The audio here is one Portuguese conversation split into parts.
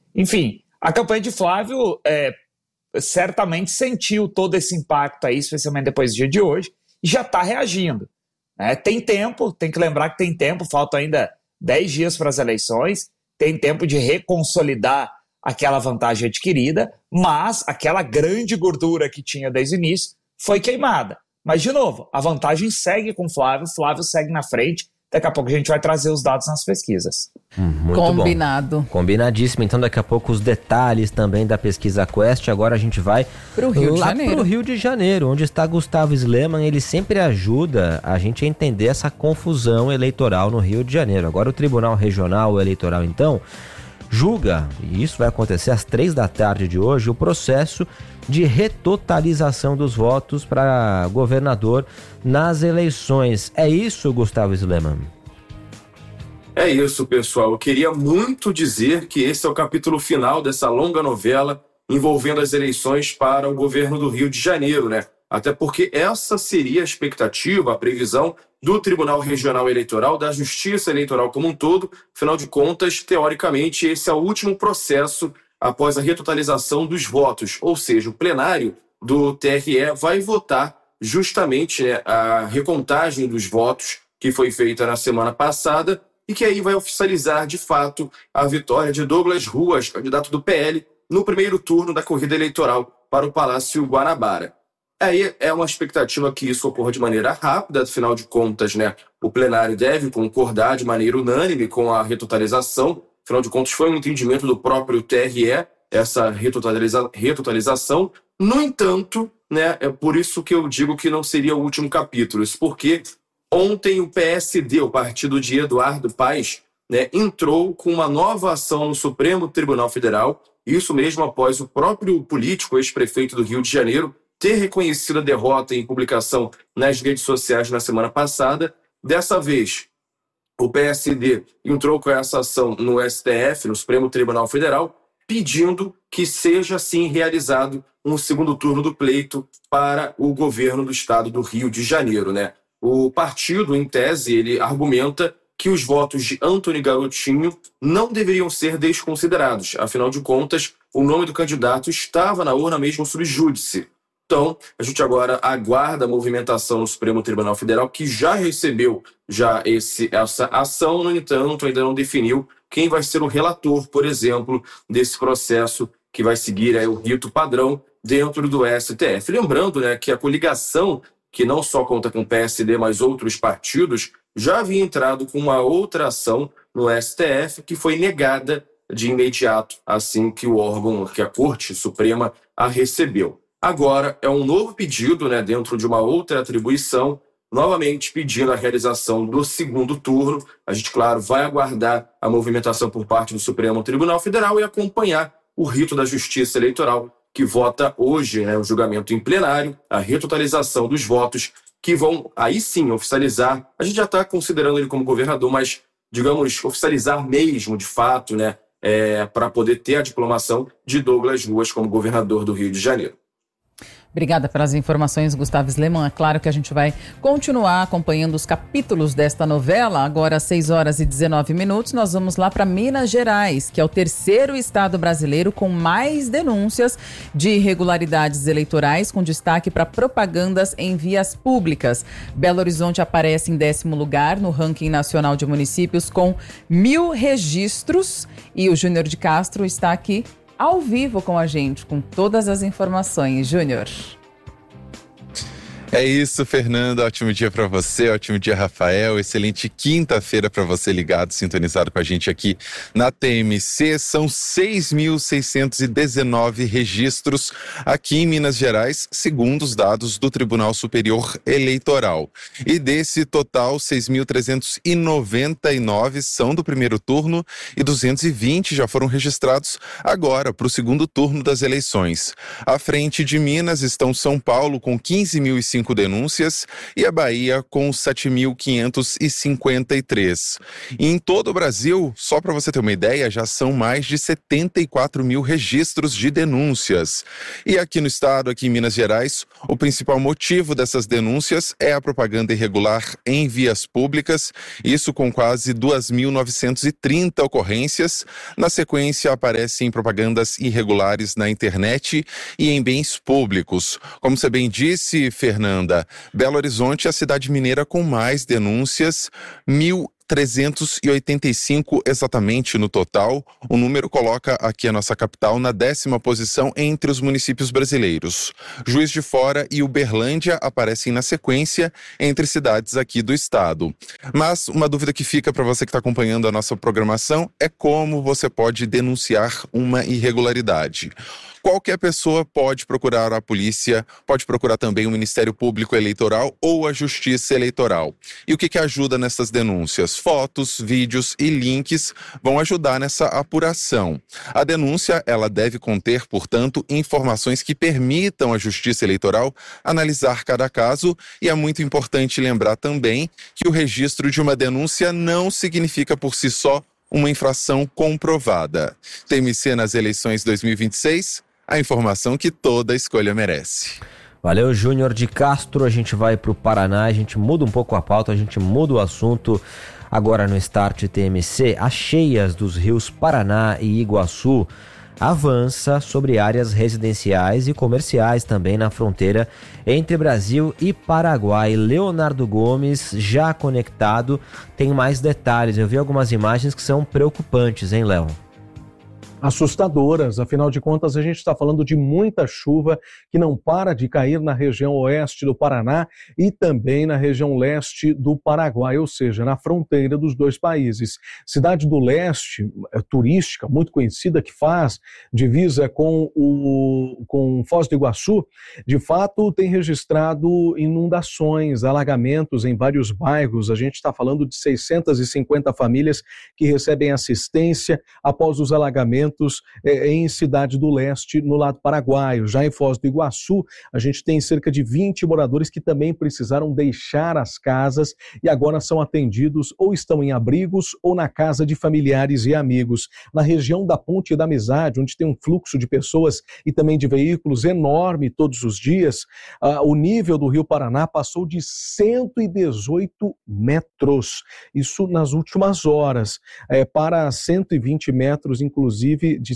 Enfim, a campanha de Flávio certamente sentiu todo esse impacto aí, especialmente depois do dia de hoje, e já está reagindo. Tem tempo, tem que lembrar que tem tempo, faltam ainda 10 dias para as eleições, tem tempo de reconsolidar aquela vantagem adquirida, mas aquela grande gordura que tinha desde o início foi queimada. Mas, de novo, a vantagem segue com o Flávio segue na frente. Daqui a pouco a gente vai trazer os dados nas pesquisas. Muito Combinado. Bom. Combinadíssimo. Então daqui a pouco os detalhes também da pesquisa Quest. Agora a gente vai pro Rio de Janeiro, onde está Gustavo Sleman. Ele sempre ajuda a gente a entender essa confusão eleitoral no Rio de Janeiro. Agora o Tribunal Regional Eleitoral, então, julga, e isso vai acontecer às 15h de hoje, o processo de retotalização dos votos para governador nas eleições. É isso, Gustavo Sleman? É isso, pessoal. Eu queria muito dizer que esse é o capítulo final dessa longa novela envolvendo as eleições para o governo do Rio de Janeiro, né? Até porque essa seria a expectativa, a previsão do Tribunal Regional Eleitoral, da Justiça Eleitoral como um todo. Afinal de contas, teoricamente, esse é o último processo após a retotalização dos votos, ou seja, o plenário do TRE vai votar justamente a recontagem dos votos que foi feita na semana passada e que aí vai oficializar de fato a vitória de Douglas Ruas, candidato do PL, no primeiro turno da corrida eleitoral para o Palácio Guanabara. Aí é uma expectativa que isso ocorra de maneira rápida, afinal de contas, o plenário deve concordar de maneira unânime com a retotalização. Afinal de contas, foi um entendimento do próprio TRE, essa retotalização. No entanto, é por isso que eu digo que não seria o último capítulo. Isso porque ontem o PSD, o partido de Eduardo Paes, entrou com uma nova ação no Supremo Tribunal Federal. Isso mesmo após o próprio político, ex-prefeito do Rio de Janeiro, ter reconhecido a derrota em publicação nas redes sociais na semana passada. Dessa vez, o PSD entrou com essa ação no STF, no Supremo Tribunal Federal, pedindo que seja, assim, realizado um segundo turno do pleito para o governo do estado do Rio de Janeiro, O partido, em tese, ele argumenta que os votos de Antony Garotinho não deveriam ser desconsiderados. Afinal de contas, o nome do candidato estava na urna mesmo sub júdice. Então, a gente agora aguarda a movimentação no Supremo Tribunal Federal, que já recebeu essa ação, no entanto, ainda não definiu quem vai ser o relator, por exemplo, desse processo que vai seguir o rito padrão dentro do STF. Lembrando que a coligação, que não só conta com o PSD, mas outros partidos, já havia entrado com uma outra ação no STF que foi negada de imediato, assim que o órgão, que a Corte Suprema a recebeu. Agora é um novo pedido, dentro de uma outra atribuição, novamente pedindo a realização do segundo turno. A gente, claro, vai aguardar a movimentação por parte do Supremo Tribunal Federal e acompanhar o rito da Justiça Eleitoral, que vota hoje, o julgamento em plenário, a retotalização dos votos, que vão aí sim oficializar. A gente já está considerando ele como governador, mas, digamos, oficializar mesmo, de fato, para poder ter a diplomação de Douglas Ruas como governador do Rio de Janeiro. Obrigada pelas informações, Gustavo Sleman. É claro que a gente vai continuar acompanhando os capítulos desta novela. Agora, às 6h19, nós vamos lá para Minas Gerais, que é o terceiro estado brasileiro com mais denúncias de irregularidades eleitorais, com destaque para propagandas em vias públicas. Belo Horizonte aparece em 10º lugar no ranking nacional de municípios com 1.000 registros. E o Júnior de Castro está aqui ao vivo com a gente, com todas as informações. Júnior. É isso, Fernanda. Ótimo dia para você, ótimo dia, Rafael. Excelente quinta-feira para você ligado, sintonizado com a gente aqui na TMC. São 6.619 registros aqui em Minas Gerais, segundo os dados do Tribunal Superior Eleitoral. E desse total, 6.399 são do primeiro turno e 220 já foram registrados agora para o segundo turno das eleições. À frente de Minas estão São Paulo com 15.050 1.105 denúncias e a Bahia com 7.553. E em todo o Brasil, só para você ter uma ideia, já são mais de 74 mil registros de denúncias. E aqui no estado, aqui em Minas Gerais, o principal motivo dessas denúncias é a propaganda irregular em vias públicas, isso com quase 2.930 ocorrências. Na sequência, aparecem propagandas irregulares na internet e em bens públicos. Como você bem disse, Fernanda, Belo Horizonte é a cidade mineira com mais denúncias, 1.385 exatamente no total. O número coloca aqui a nossa capital na 10ª posição entre os municípios brasileiros. Juiz de Fora e Uberlândia aparecem na sequência entre cidades aqui do estado. Mas uma dúvida que fica para você que está acompanhando a nossa programação é como você pode denunciar uma irregularidade. Qualquer pessoa pode procurar a polícia, pode procurar também o Ministério Público Eleitoral ou a Justiça Eleitoral. E o que ajuda nessas denúncias? Fotos, vídeos e links vão ajudar nessa apuração. A denúncia, ela deve conter, portanto, informações que permitam à Justiça Eleitoral analisar cada caso, e é muito importante lembrar também que o registro de uma denúncia não significa por si só uma infração comprovada. TMC nas eleições 2026, a informação que toda escolha merece. Valeu, Júnior de Castro. A gente vai para o Paraná, a gente muda um pouco a pauta, a gente muda o assunto. Agora no Start TMC, as cheias dos rios Paraná e Iguaçu avança sobre áreas residenciais e comerciais também na fronteira entre Brasil e Paraguai. Leonardo Gomes, já conectado, tem mais detalhes. Eu vi algumas imagens que são preocupantes, hein, Léo? Assustadoras, afinal de contas a gente está falando de muita chuva que não para de cair na região oeste do Paraná e também na região leste do Paraguai, ou seja, na fronteira dos dois países. Cidade do Leste, turística, muito conhecida, que faz divisa com Foz do Iguaçu, de fato tem registrado inundações, alagamentos em vários bairros. A gente está falando de 650 famílias que recebem assistência após os alagamentos em Cidade do Leste, no lado paraguaio. Já em Foz do Iguaçu, a gente tem cerca de 20 moradores que também precisaram deixar as casas e agora são atendidos ou estão em abrigos ou na casa de familiares e amigos. Na região da Ponte da Amizade, onde tem um fluxo de pessoas e também de veículos enorme todos os dias, o nível do Rio Paraná passou de 118 metros. Isso nas últimas horas, para 120 metros, inclusive, de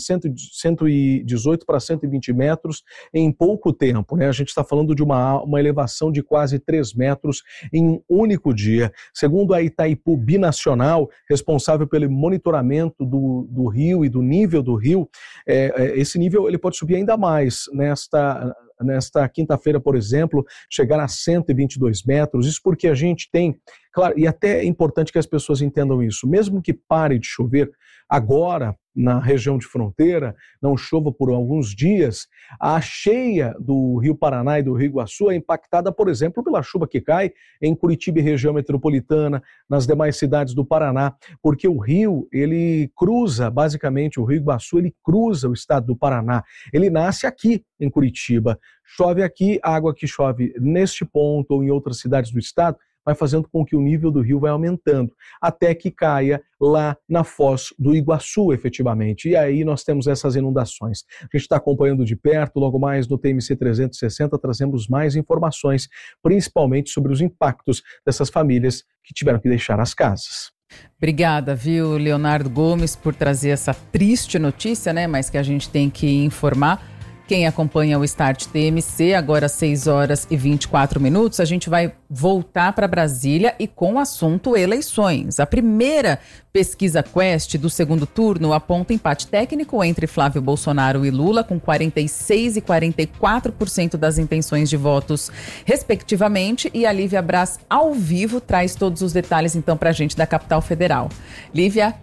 118 para 120 metros em pouco tempo, né? A gente está falando de uma elevação de quase 3 metros em um único dia. Segundo a Itaipu Binacional, responsável pelo monitoramento do rio e do nível do rio, esse nível ele pode subir ainda mais nesta quinta-feira, por exemplo, chegar a 122 metros. Isso porque a gente tem, claro, e até é importante que as pessoas entendam isso, mesmo que pare de chover agora na região de fronteira, não chova por alguns dias, a cheia do Rio Paraná e do Rio Iguaçu é impactada, por exemplo, pela chuva que cai em Curitiba e região metropolitana, nas demais cidades do Paraná, porque o rio, ele cruza, basicamente, o Rio Iguaçu, ele cruza o estado do Paraná, ele nasce aqui em Curitiba, chove aqui, a água que chove neste ponto ou em outras cidades do estado, vai fazendo com que o nível do rio vai aumentando, até que caia lá na Foz do Iguaçu, efetivamente. E aí nós temos essas inundações. A gente está acompanhando de perto, logo mais no TMC 360, trazemos mais informações, principalmente sobre os impactos dessas famílias que tiveram que deixar as casas. Obrigada, viu, Leonardo Gomes, por trazer essa triste notícia, né, mas que a gente tem que informar. Quem acompanha o Start TMC, agora 6 horas e 24 minutos, a gente vai voltar para Brasília e com o assunto eleições. A primeira pesquisa Quest do segundo turno aponta empate técnico entre Flávio Bolsonaro e Lula, com 46% e 44% das intenções de votos, respectivamente. E a Lívia Braz, ao vivo, traz todos os detalhes, então, para a gente da capital federal. Lívia.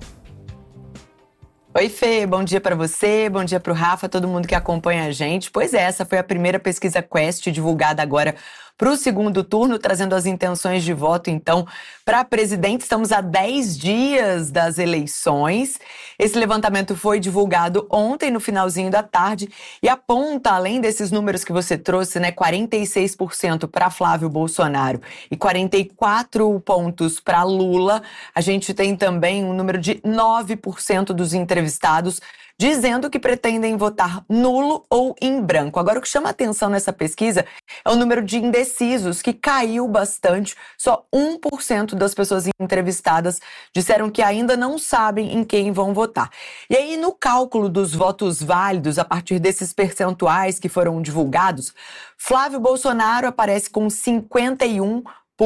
Oi, Fê, bom dia para você, bom dia para o Rafa, todo mundo que acompanha a gente. Pois é, essa foi a primeira pesquisa Quest divulgada agora para o segundo turno, trazendo as intenções de voto, então, para presidente. Estamos a 10 dias das eleições. Esse levantamento foi divulgado ontem, no finalzinho da tarde, e aponta, além desses números que você trouxe, né, 46% para Flávio Bolsonaro e 44 pontos para Lula, a gente tem também um número de 9% dos entrevistados dizendo que pretendem votar nulo ou em branco. Agora, o que chama atenção nessa pesquisa é o número de indecisos, que caiu bastante. Só 1% das pessoas entrevistadas disseram que ainda não sabem em quem vão votar. E aí, no cálculo dos votos válidos, a partir desses percentuais que foram divulgados, Flávio Bolsonaro aparece com 51%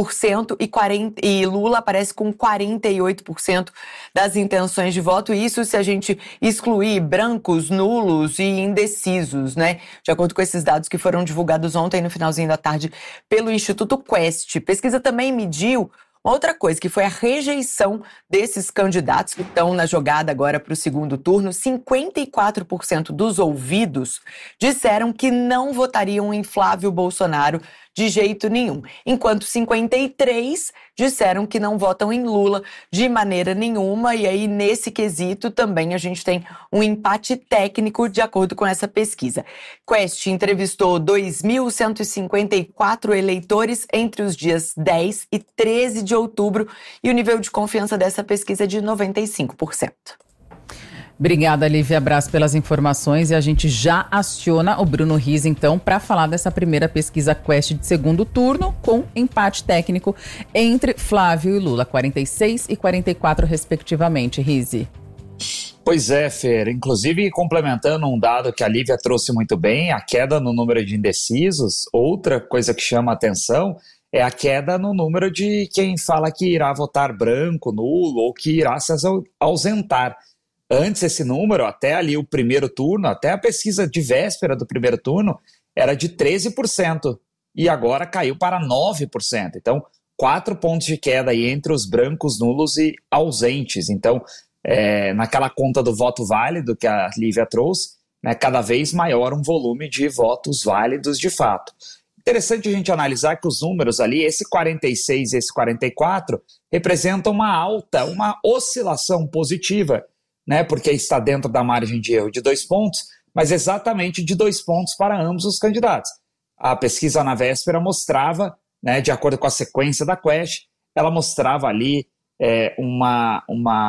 e Lula aparece com 48% das intenções de voto. Isso se a gente excluir brancos, nulos e indecisos, né? De acordo com esses dados que foram divulgados ontem no finalzinho da tarde pelo Instituto Quest. Pesquisa também mediu outra coisa, que foi a rejeição desses candidatos que estão na jogada agora para o segundo turno. 54% dos ouvidos disseram que não votariam em Flávio Bolsonaro de jeito nenhum, enquanto 53% disseram que não votam em Lula de maneira nenhuma. E aí, nesse quesito, também a gente tem um empate técnico de acordo com essa pesquisa. Quest entrevistou 2.154 eleitores entre os dias 10 e 13 de outubro e o nível de confiança dessa pesquisa é de 95%. Obrigada, Lívia Braz, pelas informações, e a gente já aciona o Bruno Riz, então, para falar dessa primeira pesquisa Quest de segundo turno, com empate técnico entre Flávio e Lula, 46 e 44 respectivamente. Rize. Pois é, Fer, inclusive complementando um dado que a Lívia trouxe muito bem, a queda no número de indecisos. Outra coisa que chama a atenção é a queda no número de quem fala que irá votar branco, nulo ou que irá se ausentar. Antes, esse número, até ali o primeiro turno, até a pesquisa de véspera do primeiro turno, era de 13%, e agora caiu para 9%. Então, 4 pontos de queda aí entre os brancos, nulos e ausentes. Então, naquela conta do voto válido que a Lívia trouxe, né, cada vez maior um volume de votos válidos de fato. Interessante a gente analisar que os números ali, esse 46 e esse 44, representam uma alta, uma oscilação positiva, né, porque está dentro da margem de erro de 2 pontos, mas exatamente de 2 pontos para ambos os candidatos. A pesquisa na véspera mostrava, né, de acordo com a sequência da Quest, ela mostrava ali uma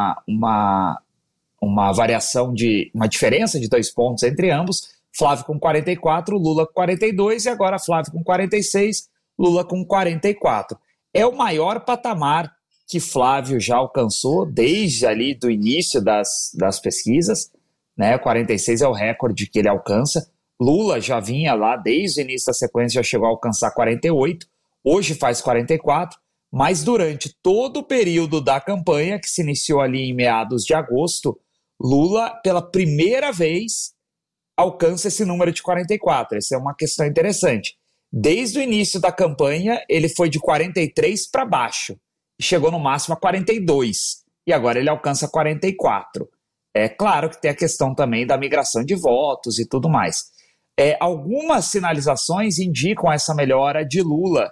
variação uma diferença de 2 pontos entre ambos, Flávio com 44, Lula com 42, e agora Flávio com 46, Lula com 44. É o maior patamar que Flávio já alcançou desde ali do início das pesquisas, né? 46 é o recorde que ele alcança. Lula já vinha lá desde o início da sequência, já chegou a alcançar 48, hoje faz 44, mas durante todo o período da campanha, que se iniciou ali em meados de agosto, Lula, pela primeira vez, alcança esse número de 44. Essa é uma questão interessante. Desde o início da campanha, ele foi de 43 para baixo, chegou no máximo a 42, e agora ele alcança 44. É claro que tem a questão também da migração de votos e tudo mais. Algumas sinalizações indicam essa melhora de Lula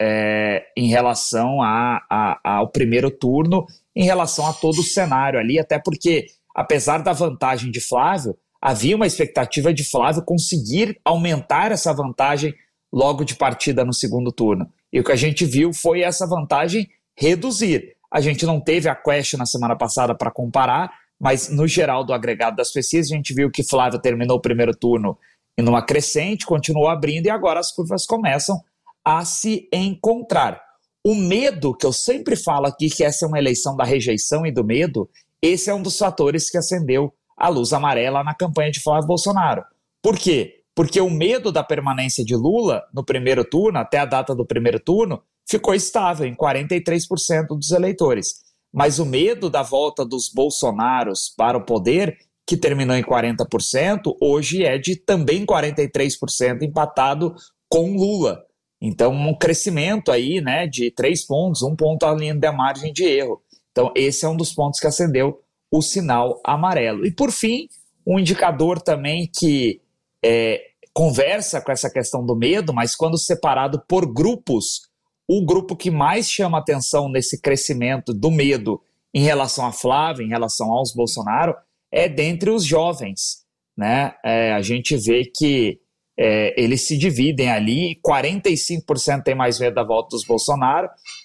em relação ao primeiro turno, em relação a todo o cenário ali, até porque, apesar da vantagem de Flávio, havia uma expectativa de Flávio conseguir aumentar essa vantagem logo de partida no segundo turno. E o que a gente viu foi essa vantagem reduzir. A gente não teve a Quest na semana passada para comparar, mas no geral do agregado das pesquisas a gente viu que Flávio terminou o primeiro turno em uma crescente, continuou abrindo e agora as curvas começam a se encontrar. O medo, que eu sempre falo aqui que essa é uma eleição da rejeição e do medo, esse é um dos fatores que acendeu a luz amarela na campanha de Flávio Bolsonaro. Por quê? Porque o medo da permanência de Lula no primeiro turno, até a data do primeiro turno, ficou estável em 43% dos eleitores. Mas o medo da volta dos Bolsonaros para o poder, que terminou em 40%, hoje é de também 43%, empatado com Lula. Então, um crescimento aí, né, de 3 pontos, 1 ponto além da margem de erro. Então, esse é um dos pontos que acendeu o sinal amarelo. E, por fim, um indicador também que conversa com essa questão do medo, mas quando separado por grupos, o grupo que mais chama atenção nesse crescimento do medo em relação a Flávio, em relação aos Bolsonaro, é dentre os jovens, né? A gente vê que eles se dividem ali, 45% tem mais medo da volta dos Bolsonaro,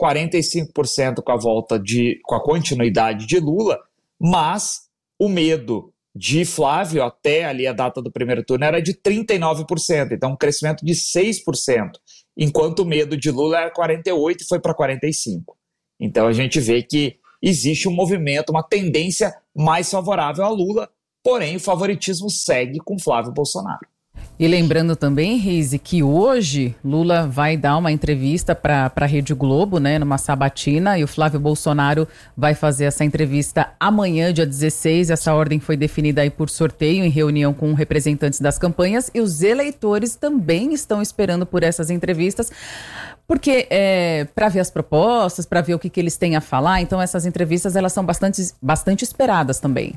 45% com a continuidade de Lula, mas o medo de Flávio até ali a data do primeiro turno era de 39%, então um crescimento de 6%, enquanto o medo de Lula era 48% e foi para 45%. Então a gente vê que existe um movimento, uma tendência mais favorável a Lula, porém o favoritismo segue com Flávio Bolsonaro. E lembrando também, Rizzi, que hoje Lula vai dar uma entrevista para a Rede Globo, né, numa sabatina, e o Flávio Bolsonaro vai fazer essa entrevista amanhã, dia 16. Essa ordem foi definida aí por sorteio, em reunião com representantes das campanhas, e os eleitores também estão esperando por essas entrevistas, porque para ver as propostas, para ver o que eles têm a falar. Então essas entrevistas elas são bastante esperadas também.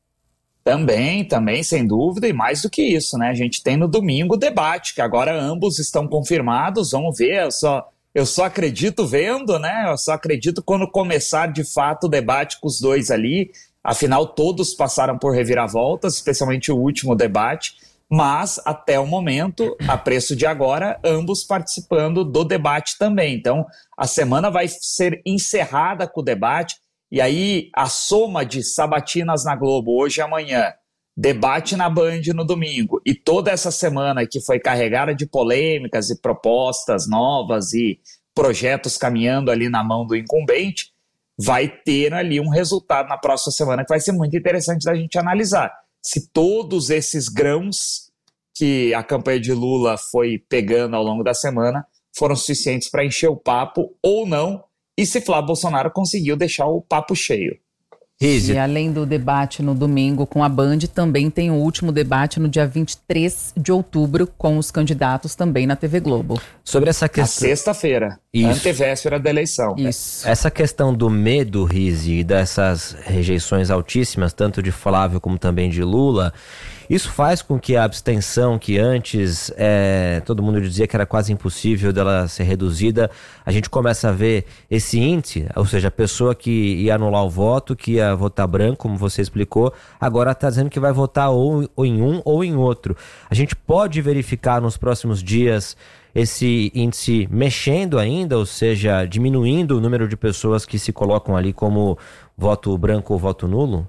Também, sem dúvida, e mais do que isso, né? A gente tem no domingo o debate, que agora ambos estão confirmados, vamos ver, eu só acredito vendo, né? Eu só acredito quando começar de fato o debate com os dois ali, afinal todos passaram por reviravoltas, especialmente o último debate, mas até o momento, a preço de agora, ambos participando do debate também. Então, a semana vai ser encerrada com o debate. E aí, a soma de sabatinas na Globo hoje e amanhã, debate na Band no domingo, e toda essa semana que foi carregada de polêmicas e propostas novas e projetos caminhando ali na mão do incumbente, vai ter ali um resultado na próxima semana que vai ser muito interessante da gente analisar. Se todos esses grãos que a campanha de Lula foi pegando ao longo da semana foram suficientes para encher o papo ou não, e se Flávio Bolsonaro conseguiu deixar o papo cheio. E além do debate no domingo com a Band, também tem o último debate no dia 23 de outubro com os candidatos também na TV Globo. Sobre essa questão... Na sexta-feira, antevéspera da eleição. Isso. Essa questão do medo, Rizzi, e dessas rejeições altíssimas, tanto de Flávio como também de Lula, isso faz com que a abstenção, que antes todo mundo dizia que era quase impossível dela ser reduzida, a gente começa a ver esse índice, ou seja, a pessoa que ia anular o voto, que ia votar branco, como você explicou, agora está dizendo que vai votar ou em um ou em outro. A gente pode verificar nos próximos dias esse índice mexendo ainda, ou seja, diminuindo o número de pessoas que se colocam ali como voto branco ou voto nulo?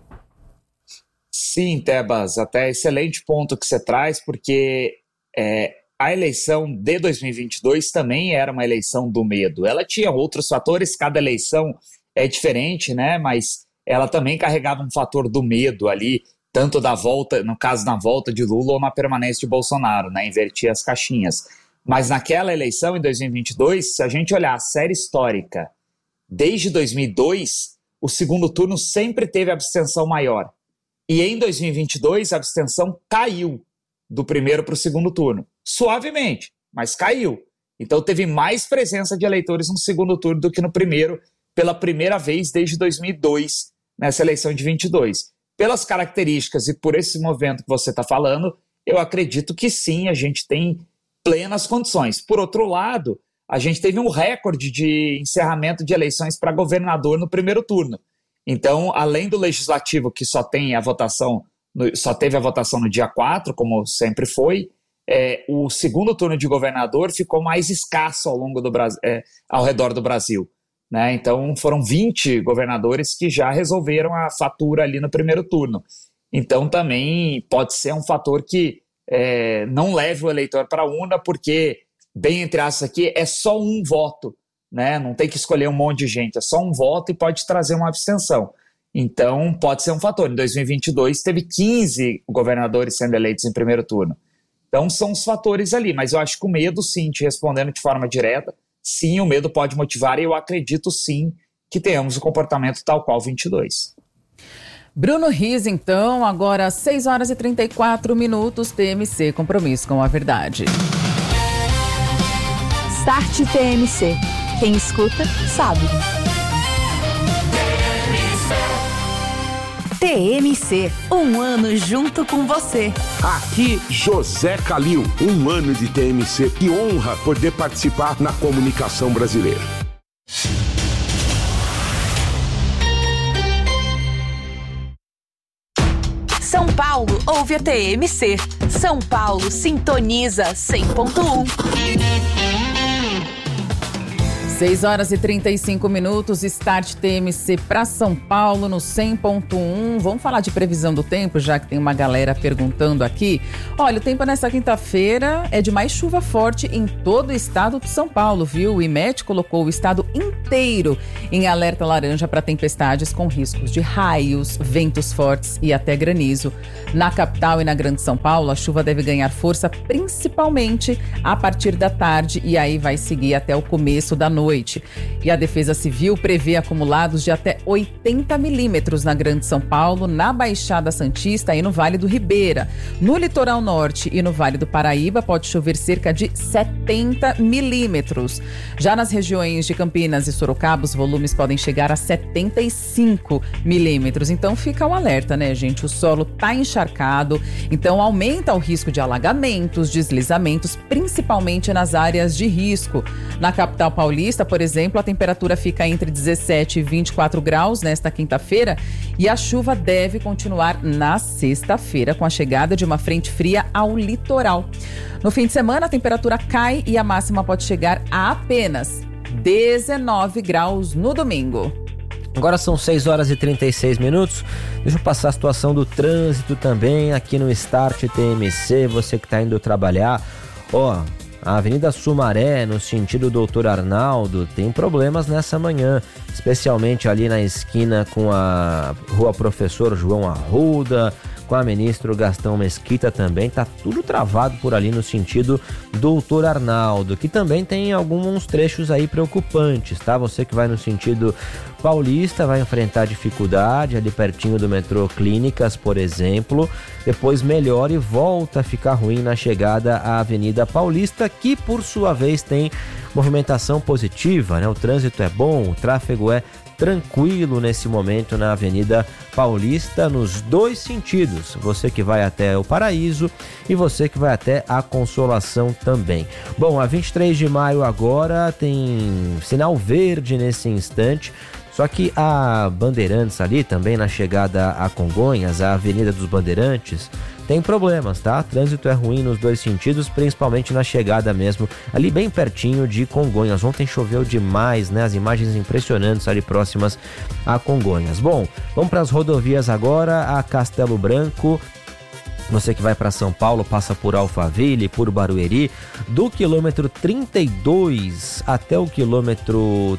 Sim, Tebas, até excelente ponto que você traz, porque a eleição de 2022 também era uma eleição do medo. Ela tinha outros fatores, cada eleição é diferente, né? Mas ela também carregava um fator do medo ali, tanto da volta, no caso na volta de Lula ou na permanência de Bolsonaro, né? Invertia as caixinhas. Mas naquela eleição, em 2022, se a gente olhar a série histórica, desde 2002, o segundo turno sempre teve abstenção maior. E em 2022, a abstenção caiu do primeiro para o segundo turno. Suavemente, mas caiu. Então teve mais presença de eleitores no segundo turno do que no primeiro, pela primeira vez desde 2002, nessa eleição de 22. Pelas características e por esse movimento que você está falando, eu acredito que sim, a gente tem plenas condições. Por outro lado, a gente teve um recorde de encerramento de eleições para governador no primeiro turno. Então, além do legislativo, que só teve a votação no dia 4, como sempre foi, o segundo turno de governador ficou mais escasso ao redor do Brasil, né? Então, foram 20 governadores que já resolveram a fatura ali no primeiro turno. Então, também pode ser um fator que não leve o eleitor para a urna, porque, bem entre aspas aqui, é só um voto, né? Não tem que escolher um monte de gente, é só um voto e pode trazer uma abstenção. Então, pode ser um fator. Em 2022, teve 15 governadores sendo eleitos em primeiro turno. Então, são os fatores ali. Mas eu acho que o medo, sim, te respondendo de forma direta, sim, o medo pode motivar, e eu acredito, sim, que tenhamos o comportamento tal qual 22. Bruno Rizzi, então, agora 6h34, TMC, compromisso com a verdade. Start TMC. Quem escuta, sabe. TMC, um ano junto com você. Aqui, José Calil, 1 ano de TMC. Que honra poder participar na comunicação brasileira. São Paulo ouve a TMC. São Paulo sintoniza 100.1. 6 horas e 35 minutos, Start TMC para São Paulo no 100.1. Vamos falar de previsão do tempo, já que tem uma galera perguntando aqui. Olha, o tempo nessa quinta-feira é de mais chuva forte em todo o estado de São Paulo, viu? O IMET colocou o estado inteiro em alerta laranja para tempestades com riscos de raios, ventos fortes e até granizo. Na capital e na Grande São Paulo, a chuva deve ganhar força principalmente a partir da tarde e aí vai seguir até o começo da noite. E a Defesa Civil prevê acumulados de até 80 milímetros na Grande São Paulo, na Baixada Santista e no Vale do Ribeira. No Litoral Norte e no Vale do Paraíba pode chover cerca de 70 milímetros. Já nas regiões de Campinas e Sorocaba, os volumes podem chegar a 75 milímetros. Então fica o alerta, né, gente? O solo está encharcado, então aumenta o risco de alagamentos, deslizamentos, principalmente nas áreas de risco. Na capital paulista, por exemplo, a temperatura fica entre 17 e 24 graus nesta quinta-feira e a chuva deve continuar na sexta-feira com a chegada de uma frente fria ao litoral. No fim de semana, a temperatura cai e a máxima pode chegar a apenas 19 graus no domingo. Agora são 6 horas e 36 minutos. Deixa eu passar a situação do trânsito também aqui no Start TMC. Você que está indo trabalhar, a Avenida Sumaré, no sentido Doutor Arnaldo, tem problemas nessa manhã, especialmente ali na esquina com a Rua Professor João Arruda, com a Ministro Gastão Mesquita também, tá tudo travado por ali no sentido Doutor Arnaldo, que também tem alguns trechos aí preocupantes, tá? Você que vai no sentido Paulista vai enfrentar dificuldade ali pertinho do metrô Clínicas, por exemplo, depois melhora e volta a ficar ruim na chegada à Avenida Paulista, que por sua vez tem movimentação positiva, né? O trânsito é bom, o tráfego é tranquilo nesse momento na Avenida Paulista, nos dois sentidos, você que vai até o Paraíso e você que vai até a Consolação também. Bom, a 23 de maio agora tem sinal verde nesse instante, só que a Bandeirantes ali também na chegada a Congonhas, a Avenida dos Bandeirantes, tem problemas, tá? Trânsito é ruim nos dois sentidos, principalmente na chegada mesmo, ali bem pertinho de Congonhas. Ontem choveu demais, né? As imagens impressionantes ali próximas a Congonhas. Bom, vamos para as rodovias agora, a Castelo Branco. Você que vai para São Paulo, passa por Alphaville, por Barueri, do quilômetro 32 até o quilômetro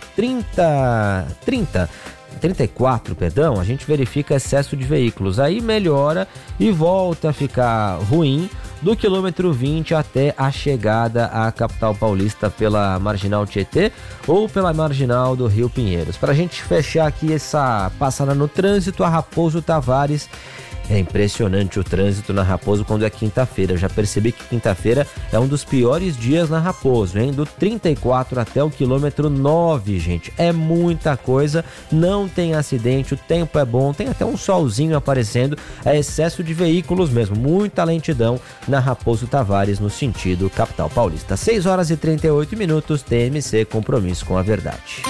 34, a gente verifica excesso de veículos. Aí melhora e volta a ficar ruim do quilômetro 20 até a chegada à capital paulista pela Marginal Tietê ou pela Marginal do Rio Pinheiros. Para a gente fechar aqui essa passada no trânsito, a Raposo Tavares. É impressionante o trânsito na Raposo quando é quinta-feira. Eu já percebi que quinta-feira é um dos piores dias na Raposo, hein? Do 34 até o quilômetro 9, gente. É muita coisa, não tem acidente, o tempo é bom, tem até um solzinho aparecendo. É excesso de veículos mesmo, muita lentidão na Raposo Tavares no sentido capital paulista. 6 horas e 38 minutos, TMC, compromisso com a verdade.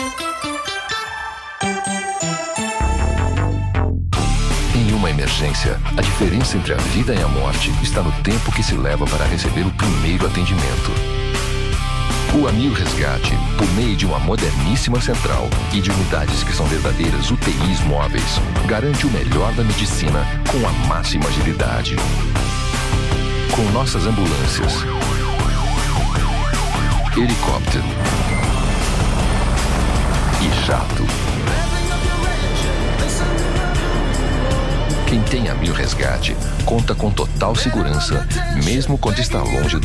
Emergência, a diferença entre a vida e a morte está no tempo que se leva para receber o primeiro atendimento. O Amil Resgate, por meio de uma moderníssima central e de unidades que são verdadeiras UTIs móveis, garante o melhor da medicina com a máxima agilidade. Com nossas ambulâncias, helicóptero e jato. Quem tem Amil Resgate conta com total segurança, mesmo quando está longe do